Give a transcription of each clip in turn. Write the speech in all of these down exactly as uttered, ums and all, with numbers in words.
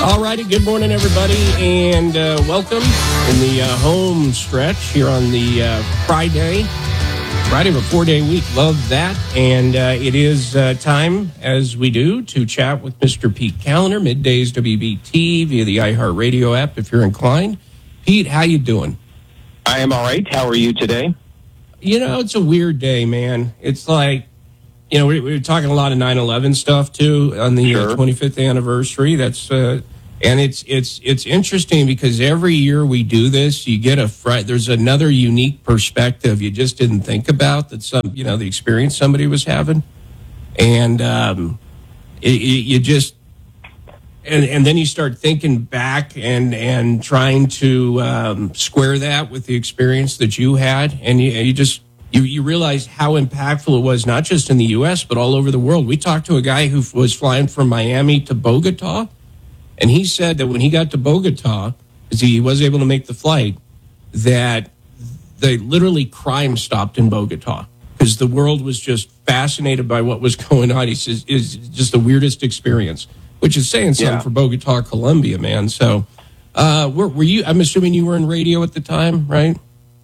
All righty, good morning, everybody, and uh, welcome in the uh, home stretch here on the uh, Friday. Friday of a four-day week. Love that. And uh, it is uh, time, as we do, to chat with Mister Pete Kaliner, Middays W B T, via the iHeartRadio app, if you're inclined. Pete, how you doing? I am all right. How are you today? You know, it's a weird day, man. It's like, you know, we, we were talking a lot of nine eleven stuff, too, on the Sure. uh, twenty-fifth anniversary. That's... Uh, And it's it's it's interesting because every year we do this, you get a fr- there's another unique perspective you just didn't think about, that some you know the experience somebody was having, and um, it, it, you just and and then you start thinking back and and trying to um, square that with the experience that you had, and you, you just you you realize how impactful it was, not just in the U S but all over the world. We talked to a guy who was flying from Miami to Bogota. And he said that when he got to Bogota, because he was able to make the flight, that they literally crime stopped in Bogota because the world was just fascinated by what was going on. He says it's just the weirdest experience, which is saying something Yeah. for Bogota, Colombia, man. So, uh, were, were you? I'm assuming you were in radio at the time, right?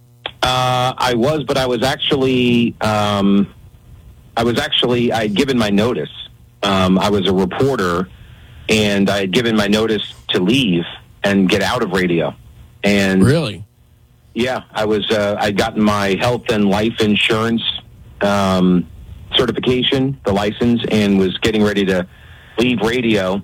Uh, I was, but I was actually, um, I was actually, I had given my notice. Um, I was a reporter. And I had given my notice to leave and get out of radio. And Really? yeah, I was. Uh, I'd gotten my health and life insurance um, certification, the license, and was getting ready to leave radio.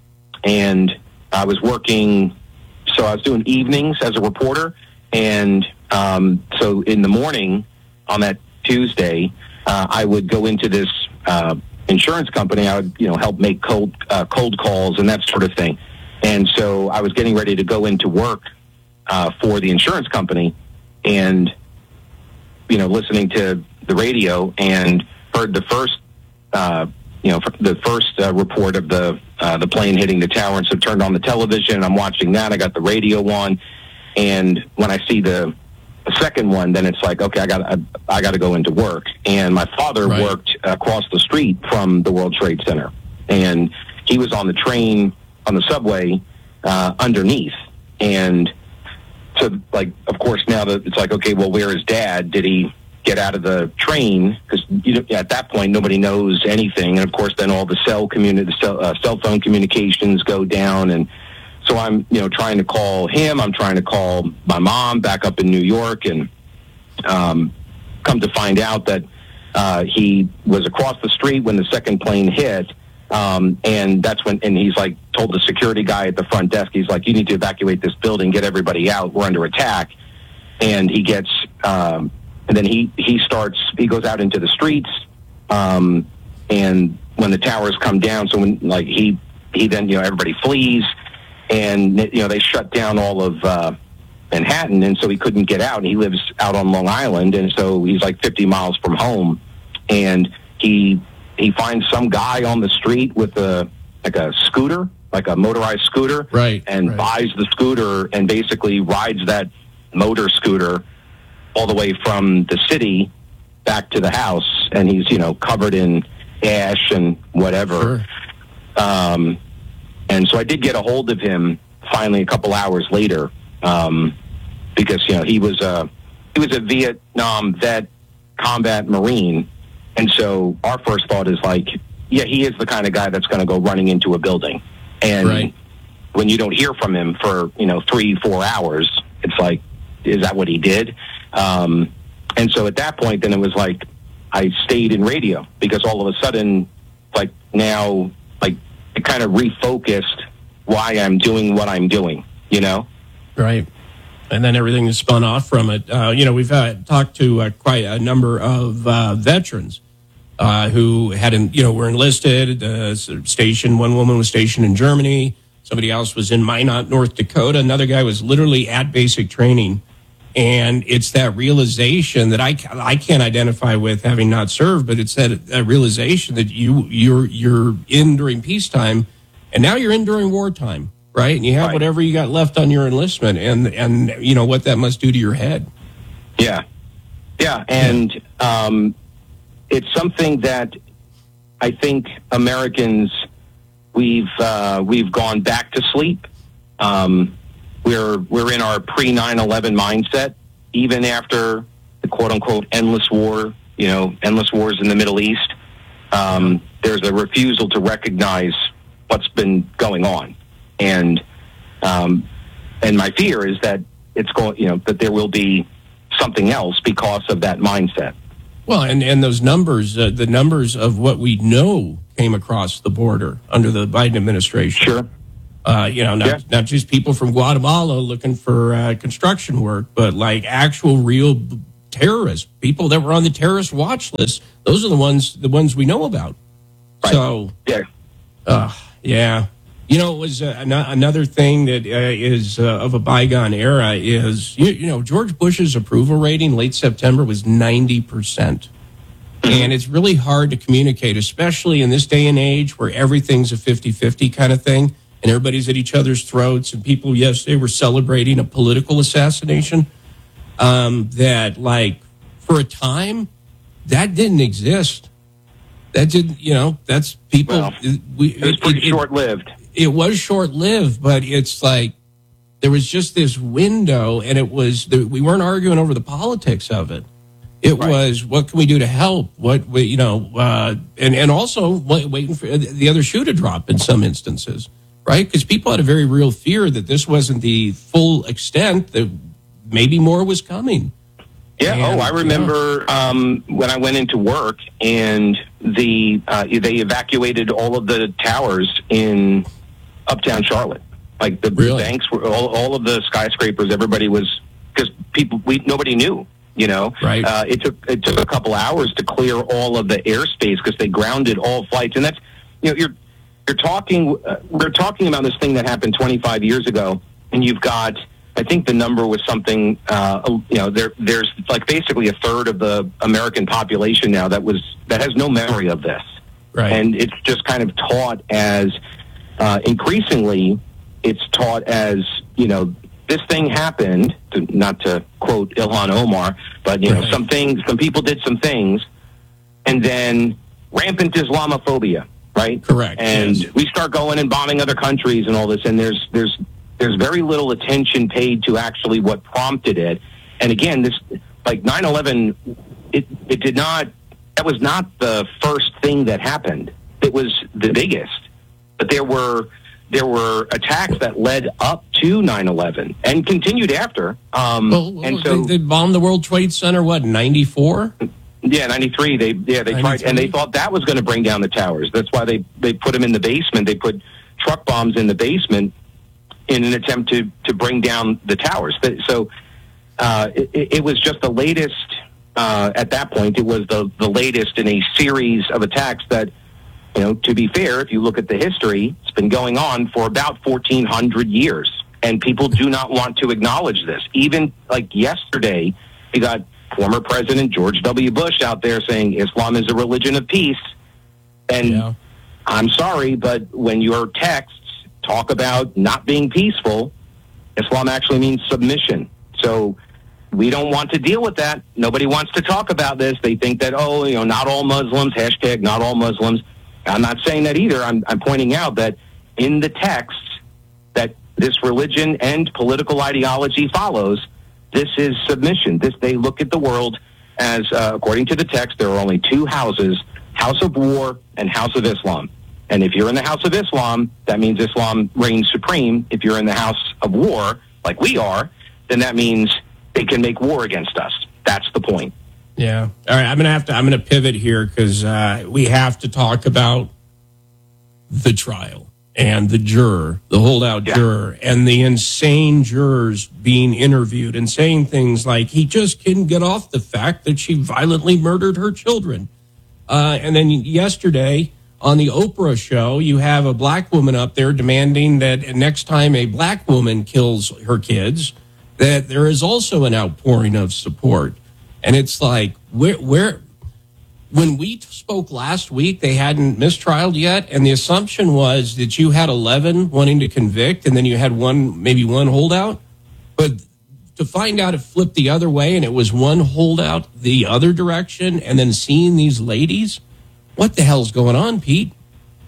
And I was working. So I was doing evenings as a reporter, and um, so in the morning on that Tuesday, uh, I would go into this. Uh, insurance company. I would, you know, help make cold uh, cold calls and that sort of thing. And so I was getting ready to go into work uh, for the insurance company, and you know, listening to the radio and heard the first, uh, you know, the first uh, report of the uh, the plane hitting the tower. And so turned on the television. And I'm watching that. I got the radio on, and when I see the the second one, then it's like, okay, I got I, I got to go into work. And my father Right. worked across the street from the World Trade Center, and he was on the train on the subway uh, underneath. And so, like, of course, now that it's like, okay, well, where is Dad? Did he get out of the train? Because you know, at that point, nobody knows anything. And of course, then all the cell communi- the cell, uh, cell phone communications go down, and so I'm, you know, trying to call him. I'm trying to call my mom back up in New York, and um, come to find out that uh, he was across the street when the second plane hit. Um, and that's when, and he's like, told the security guy at the front desk, he's like, you need to evacuate this building, get everybody out. We're under attack. And he gets, um, and then he, he starts, he goes out into the streets. Um, and when the towers come down, so when like he, he then, you know, everybody flees. And, you know, they shut down all of uh, Manhattan, and so he couldn't get out. And he lives out on Long Island, and so he's like fifty miles from home. And he he finds some guy on the street with a like a scooter, like a motorized scooter, Right. and right. buys the scooter and basically rides that motor scooter all the way from the city back to the house. And he's, you know, covered in ash and whatever. Sure. Um, And so I did get a hold of him finally a couple hours later, um, because you know he was a he was a Vietnam vet, combat Marine, and so our first thought is like, yeah, he is the kind of guy that's going to go running into a building, and Right. when you don't hear from him for you know three four hours, it's like, is that what he did? Um, and so at that point, then it was like I stayed in radio because all of a sudden, like now, like. It kind of refocused why I'm doing what I'm doing, you know? Right. And then everything is spun off from it. Uh, you know, we've uh, talked to uh, quite a number of uh, veterans uh, who had, you know, were enlisted, uh, stationed. One woman was stationed in Germany. Somebody else was in Minot, North Dakota. Another guy was literally at basic training. And it's that realization that I, I can't identify with having not served, but it's that, that realization that you, you're, you're in during peacetime, and now you're in during wartime, right? And you have Right. whatever you got left on your enlistment, and, and you know what that must do to your head. Yeah. Yeah, and um, it's something that I think Americans we've uh, we've gone back to sleep. Um, we're we're in our pre nine eleven mindset, even after the quote unquote endless war. You know, endless wars in the Middle East. Um, there's a refusal to recognize what's been going on, and um, and my fear is that it's going. You know, that there will be something else because of that mindset. Well, and, and those numbers, uh, the numbers of what we know came across the border under the Biden administration. Sure. Uh, you know, not, yeah. not just people from Guatemala looking for uh, construction work, but like actual real terrorists, people that were on the terrorist watch list. Those are the ones, the ones we know about. Right. So, yeah. Uh, yeah. You know, it was uh, an- another thing that uh, is uh, of a bygone era is, you, you know, George Bush's approval rating late September was ninety percent. And it's really hard to communicate, especially in this day and age where everything's a fifty-fifty kind of thing and everybody's at each other's throats. And people yesterday were celebrating a political assassination um, that, like, for a time, that didn't exist. That didn't, you know, that's people. Well, we, it was pretty it, it, short-lived. It was short-lived, but it's like there was just this window, and it was we weren't arguing over the politics of it. It right. was what can we do to help? What we, you know, uh, and and also waiting for the other shoe to drop in some instances, right? Because people had a very real fear that this wasn't the full extent, that maybe more was coming. Yeah. And, oh, I remember yeah. um, when I went into work and the uh, they evacuated all of the towers in uptown Charlotte. Like the really? banks were all, all of the skyscrapers. Everybody was because people we nobody knew. You know, right? Uh, it took it took a couple hours to clear all of the airspace because they grounded all flights, and that's you know you're you're talking uh, we're talking about this thing that happened twenty-five years ago, and you've got. I think the number was something, uh, you know, there, there's like basically a third of the American population now that was that has no memory of this. Right. And it's just kind of taught as, uh, increasingly, it's taught as, you know, this thing happened, to, not to quote Ilhan Omar, but, you right. know, some things, some people did some things, and then rampant Islamophobia, right? Correct. And yes. we start going and bombing other countries and all this, and there's there's There's very little attention paid to actually what prompted it. And again, this like nine eleven, it it did not. That was not the first thing that happened. It was the biggest. But there were there were attacks that led up to nine eleven and continued after. Um, well, and so they, they bombed the World Trade Center. What, ninety-four? Yeah, ninety-three. They yeah they tried, and they thought that was going to bring down the towers. That's why they they put them in the basement. They put truck bombs in the basement in an attempt to, to bring down the towers. So uh, it, it was just the latest, uh, at that point, it was the, the latest in a series of attacks that, you know, to be fair, if you look at the history, it's been going on for about fourteen hundred years. And people do not want to acknowledge this. Even like yesterday, you got former President George W. Bush out there saying Islam is a religion of peace. And yeah. I'm sorry, but when your texts talk about not being peaceful, Islam actually means submission. So we don't want to deal with that. Nobody wants to talk about this. They think that, oh, you know, not all Muslims, hashtag not all Muslims. I'm not saying that either. I'm, I'm pointing out that in the texts that this religion and political ideology follows, this is submission. This they look at the world as, uh, according to the text, there are only two houses, House of War and House of Islam. And if you're in the House of Islam, that means Islam reigns supreme. If you're in the House of War, like we are, then that means they can make war against us. That's the point. Yeah. All right. I'm gonna have to. I'm gonna pivot here because uh, we have to talk about the trial and the juror, the holdout yeah. juror, and the insane jurors being interviewed and saying things like he just couldn't get off the fact that she violently murdered her children. Uh, and then yesterday, on the Oprah show, you have a black woman up there demanding that next time a black woman kills her kids, that there is also an outpouring of support. And it's like, where, where, when we spoke last week, they hadn't mistrialed yet, and the assumption was that you had eleven wanting to convict, and then you had one, maybe one holdout. But to find out it flipped the other way, and it was one holdout the other direction, and then seeing these ladies. What the hell's going on, Pete?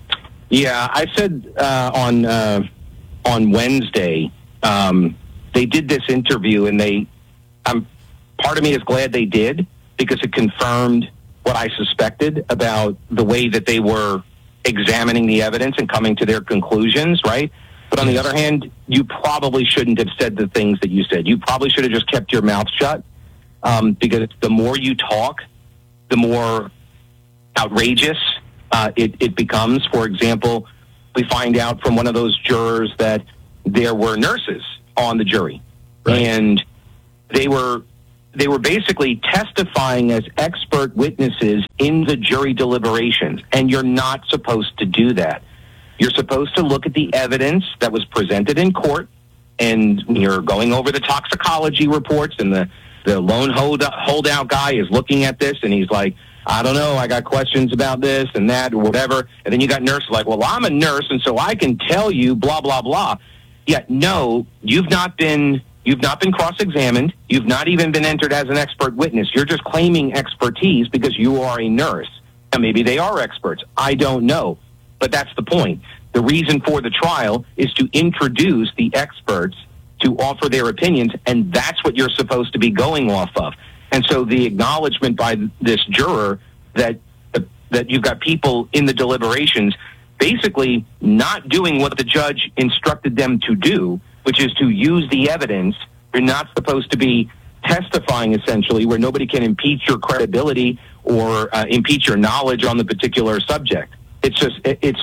Yeah, I said uh, on uh, on Wednesday um, they did this interview, and they, um, part of me is glad they did because it confirmed what I suspected about the way that they were examining the evidence and coming to their conclusions, right? But on the other hand, you probably shouldn't have said the things that you said. You probably should have just kept your mouth shut um, because the more you talk, the more outrageous uh, it, it becomes. For example, we find out from one of those jurors that there were nurses on the jury, right. and they were they were basically testifying as expert witnesses in the jury deliberations, and you're not supposed to do that. You're supposed to look at the evidence that was presented in court, and you're going over the toxicology reports, and the, the lone hold, holdout guy is looking at this, and he's like, I don't know, I got questions about this and that or whatever. And then you got nurses like, well, I'm a nurse, and so I can tell you blah, blah, blah. Yet, no, you've not been... You've not been cross-examined. You've not even been entered as an expert witness. You're just claiming expertise because you are a nurse. Now, maybe they are experts. I don't know. But that's the point. The reason for the trial is to introduce the experts to offer their opinions, and that's what you're supposed to be going off of. And so the acknowledgement by this juror that that you've got people in the deliberations basically not doing what the judge instructed them to do, which is to use the evidence. You're not supposed to be testifying, essentially, where nobody can impeach your credibility or uh, impeach your knowledge on the particular subject. It's just, it, it's,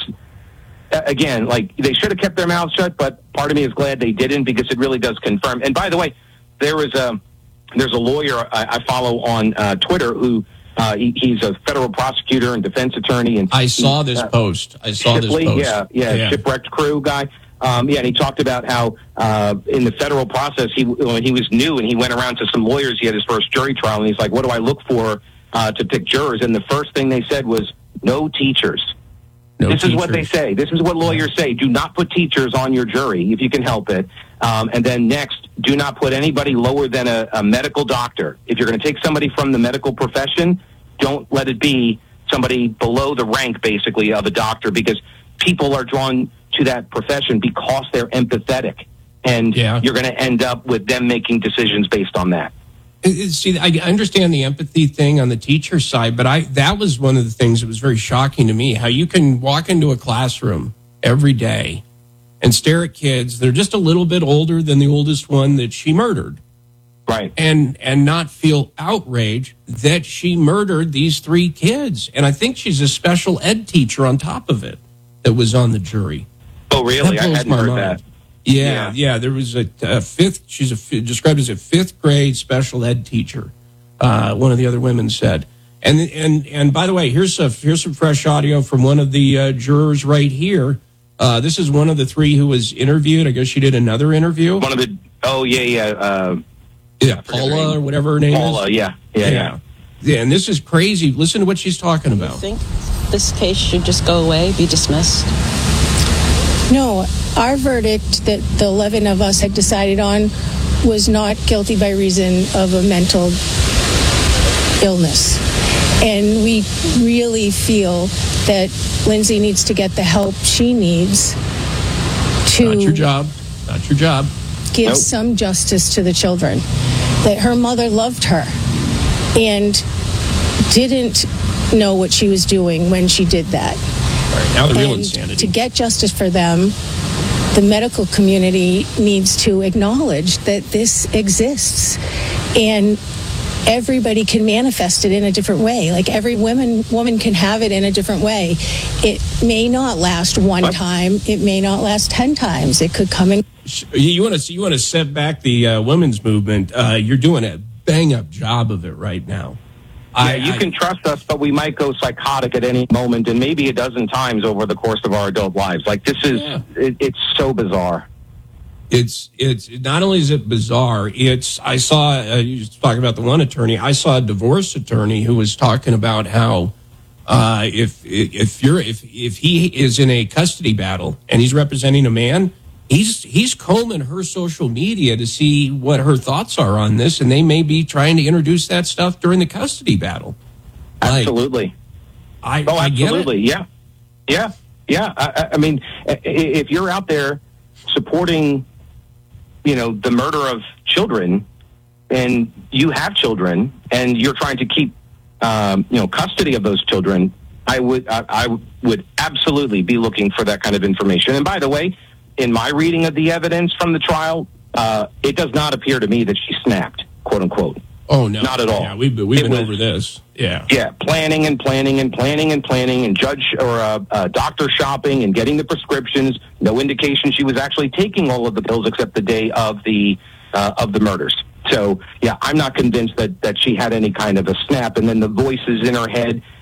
again, like, they should have kept their mouths shut, but part of me is glad they didn't because it really does confirm. And by the way, there was a, there's a lawyer I, I follow on uh, Twitter who, uh, he, he's a federal prosecutor and defense attorney. And I saw this uh, post. I saw Shipley, this post. Yeah, yeah, yeah, Shipwrecked Crew guy. Um, yeah, and he talked about how uh, in the federal process, he when he was new and he went around to some lawyers. He had his first jury trial, and he's like, "What do I look for uh, to pick jurors?" And the first thing they said was, "No teachers." No this teachers. is what they say. This is what lawyers say. Do not put teachers on your jury if you can help it. Um, and then next, do not put anybody lower than a, a medical doctor. If you're going to take somebody from the medical profession, don't let it be somebody below the rank, basically, of a doctor, because people are drawn to that profession because they're empathetic, and yeah. you're going to end up with them making decisions based on that. See, I understand the empathy thing on the teacher side, but I that was one of the things that was very shocking to me, how you can walk into a classroom every day and stare at kids. They're just a little bit older than the oldest one that she murdered. Right. And and not feel outrage that she murdered these three kids. And I think she's a special ed teacher on top of it that was on the jury. Oh, really? I hadn't heard mind. that. Yeah, yeah, yeah. There was a, a fifth, she's a, described as a fifth grade special ed teacher, uh, one of the other women said. And and and by the way, here's a, here's some fresh audio from one of the uh, jurors right here. Uh, this is one of the three who was interviewed. I guess she did another interview. One of the, oh, yeah, yeah. Uh, yeah, Paula or whatever her name Paula, is. yeah, yeah, yeah, yeah. Yeah, and this is crazy. Listen to what she's talking about. Do you think this case should just go away, be dismissed? No, our verdict that the eleven of us had decided on was not guilty by reason of a mental illness. And we really feel that Lindsay needs to get the help she needs to... Not your job. Not your job. Give nope. some justice to the children. That her mother loved her and didn't know what she was doing when she did that. Right, now the real and insanity. To get justice for them, the medical community needs to acknowledge that this exists, and everybody can manifest it in a different way. Like every woman woman can have it in a different way. It may not last one time. It may not last ten times. It could come in. You want to you want to set back the uh, women's movement. Uh, you're doing a bang up job of it right now. Yeah, I, you I, can trust us, but we might go psychotic at any moment, and maybe a dozen times over the course of our adult lives. Like this is, yeah. it, it's so bizarre. It's it's not only is it bizarre. It's I saw uh, you was talking about the one attorney. I saw a divorce attorney who was talking about how uh, if if you're if if he is in a custody battle and he's representing a man, he's he's combing her social media to see what her thoughts are on this, and they may be trying to introduce that stuff during the custody battle. Like, absolutely. I oh, I absolutely. Get it. Yeah, yeah. Yeah, I, I mean, if you're out there supporting, you know, the murder of children, and you have children, and you're trying to keep, um, you know, custody of those children, I would, I, I would absolutely be looking for that kind of information. And by the way, in my reading of the evidence from the trial, uh, it does not appear to me that she snapped, quote unquote. Oh, no. Not at all. Yeah, we've been, we've It been was- over this. Yeah. Yeah, planning and planning and planning and planning and judge or uh, uh, doctor shopping and getting the prescriptions. No indication she was actually taking all of the pills except the day of the uh, of the murders. So, yeah, I'm not convinced that, that she had any kind of a snap. And then the voices in her head,